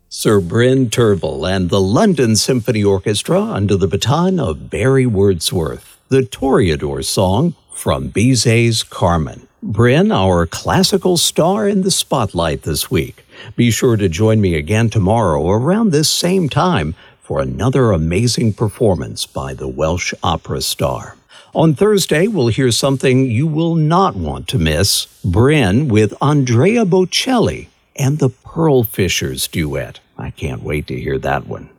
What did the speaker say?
Sir Bryn Tervel and the London Symphony Orchestra under the baton of Barry Wordsworth, the Toreador song from Bizet's Carmen. Bryn, our classical star in the spotlight this week. Be sure to join me again tomorrow around this same time for another amazing performance by the Welsh opera star. On Thursday, we'll hear something you will not want to miss, Bryn with Andrea Bocelli and the Pearl Fishers duet. I can't wait to hear that one.